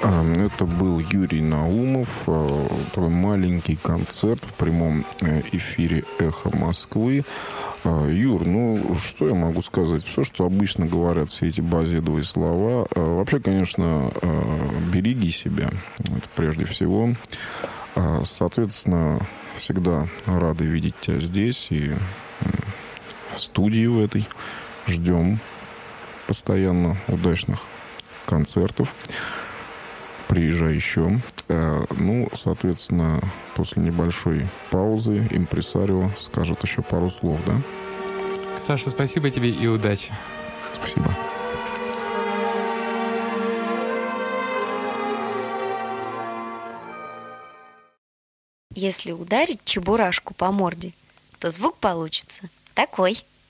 Это был Юрий Наумов. Такой маленький концерт в прямом эфире «Эхо Москвы». Юр, ну, что я могу сказать? Все, что обычно говорят все эти базедовые слова. Вообще, конечно, береги себя. Это прежде всего. Соответственно, всегда рады видеть тебя здесь и в студии в этой. Ждем постоянно удачных концертов. Приезжай еще. Ну, соответственно, после небольшой паузы импресарио скажет еще пару слов, да? Саша, спасибо тебе и удачи. Спасибо. Если ударить чебурашку по морде, то звук получится такой.